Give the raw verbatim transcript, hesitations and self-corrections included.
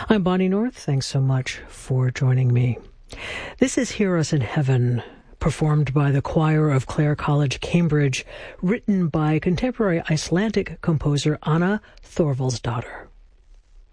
I'm Bonnie North. Thanks so much for joining me. This is Hear Us in Heaven, performed by the choir of Clare College, Cambridge, written by contemporary Icelandic composer Anna Thorvaldsdottir.